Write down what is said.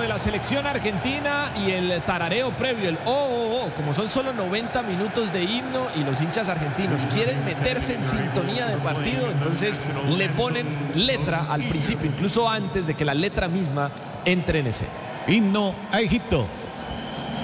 de la selección argentina y el tarareo previo, el como son solo 90 minutos de himno y los hinchas argentinos quieren meterse en sintonía de partido, entonces le ponen letra al principio, incluso antes de que la letra misma entre en escena. Himno a Egipto.